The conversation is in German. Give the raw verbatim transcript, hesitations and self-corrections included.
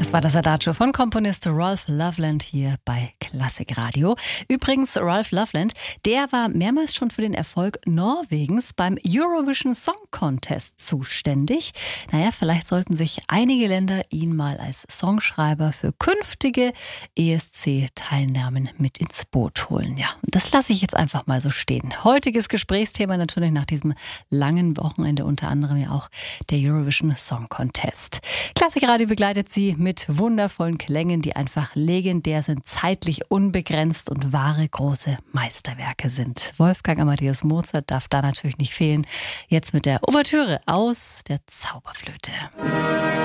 Das war das Adagio von Komponist Ralph Loveland hier bei Klassik Radio. Übrigens, Ralph Loveland, der war mehrmals schon für den Erfolg Norwegens beim Eurovision Song Contest zuständig. Naja, vielleicht sollten sich einige Länder ihn mal als Songschreiber für künftige E S C-Teilnahmen mit ins Boot holen. Ja, das lasse ich jetzt einfach mal so stehen. Heutiges Gesprächsthema natürlich nach diesem langen Wochenende, unter anderem ja auch der Eurovision Song Contest. Klassik Radio begleitet Sie mit wundervollen Klängen, die einfach legendär sind, zeitlich unbegrenzt und wahre große Meisterwerke sind. Wolfgang Amadeus Mozart darf da natürlich nicht fehlen. Jetzt mit der Ouvertüre aus der Zauberflöte.